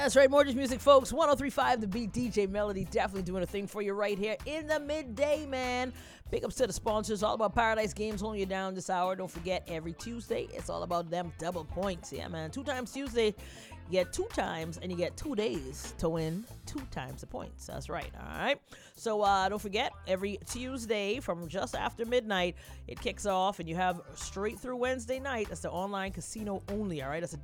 That's right, Mortgage Music, folks. 103.5 The Beat, DJ Melody, definitely doing a thing for you right here in the midday, man. Big ups to the sponsors, all about Paradise Games holding you down this hour. Don't forget, every Tuesday, it's all about them double points. Yeah, man. 2 times Tuesday, you get 2 times, and you get 2 days to win 2 times the points. That's right, all right? So don't forget, every Tuesday from just after midnight, it kicks off, and you have straight through Wednesday night. That's the online casino only, all right? That's a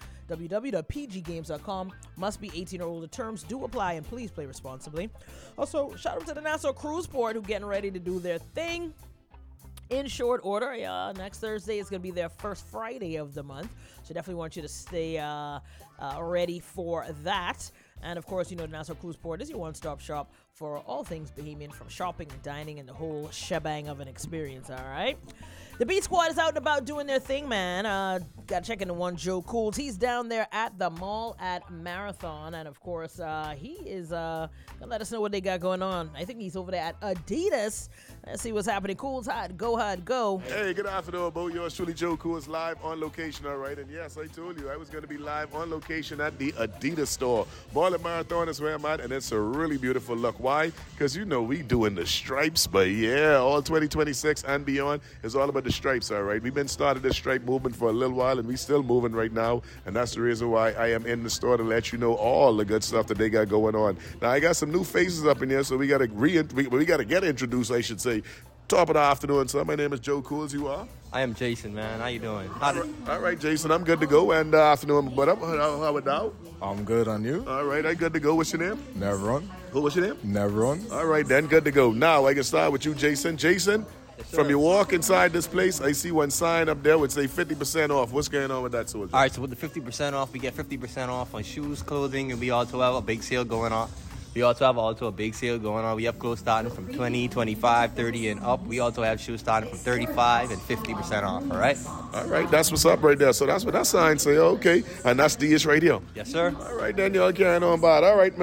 www.pggames.com. Must be 18 or older. Terms do apply, and please play responsibly. Also, shout out to the Nassau Cruise Port who getting ready to do their thing in short order. Next Thursday is going to be their first Friday of the month, so definitely want you to stay ready for that. And of course, you know, the Nassau Cruise Port is your one-stop shop for all things Bahamian, from shopping and dining and the whole shebang of an experience, all right? The Beat Squad is out and about doing their thing, man. Got to check into one Joe Cools. He's down there at the mall at Marathon. And, of course, he is going to let us know what they got going on. I think he's over there at Adidas. Let's see what's happening. Cools, hot, go. Hey, good afternoon, Bo. Yours truly, Joe Cools, live on location, all right? And, yes, I told you I was going to be live on location at the Adidas store. Mall at Marathon is where I'm at, and it's a really beautiful look. Why? Because, you know, we doing the stripes, but, yeah, all 2026 and beyond is all about the stripes, all right? We've been started this stripe movement for a little while, and we still moving right now, and that's the reason why I am in the store to let you know all the good stuff that they got going on. Now, I got some new faces up in here, so we got to get introduced, I should say. Top of the afternoon, so my name is Joe Cools. You are? I am Jason, man. How you doing? All right, Jason, I'm good to go. And afternoon, but how about? I'm good, on you? All right, I'm good to go. What's your name? Nevron. What's your name? Nevron. All right, then, good to go. Now, I can start with you, Jason. Jason, from your walk inside this place, I see one sign up there which say 50% off. What's going on with that, soldier? All right, so with the 50% off, we get 50% off on shoes, clothing, and we also have a big sale going on. We also have a big sale going on. We have clothes starting from 20, 25, 30, and up. We also have shoes starting from 35 and 50% off, all right? All right, that's what's up right there. So that's what that sign say, okay. And that's DS right here. Yes, sir. All right, then y'all carrying on by it. All right,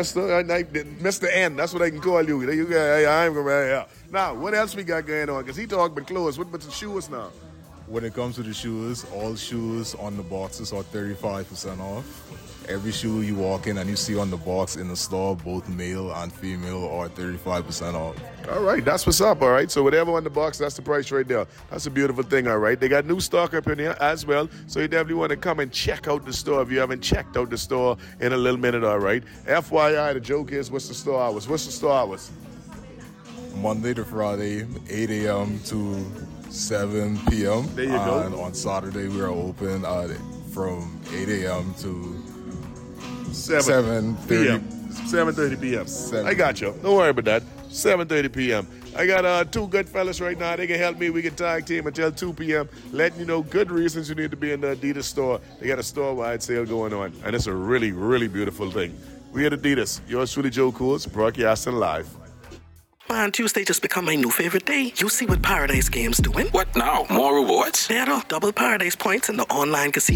Mr. N, that's what I can call you. I'm going to Now, what else we got going on? Because he talking about clothes. What about the shoes now? When it comes to the shoes, all shoes on the boxes are 35% off. Every shoe you walk in and you see on the box in the store, both male and female, are 35% off. All right, that's what's up, all right? So whatever on the box, that's the price right there. That's a beautiful thing, all right? They got new stock up in here as well, so you definitely want to come and check out the store if you haven't checked out the store in a little minute, all right? FYI, the joke is, what's the store hours? What's the store hours? Monday to Friday, 8 a.m. to 7 p.m. There you go. And on Saturday, we are open from 8 a.m. to 7:30 7:30 p.m. I got you. Don't worry about that. 7:30 p.m. I got 2 good fellas right now. They can help me. We can tag team until 2 p.m. letting you know good reasons you need to be in the Adidas store. They got a store-wide sale going on, and it's a really, really beautiful thing. We at Adidas. Yours truly, Joe Cools, broadcasting live. Man, Tuesday just become my new favorite day. You see what Paradise Games doing? What now? More rewards? Better. Double Paradise points in the online casino.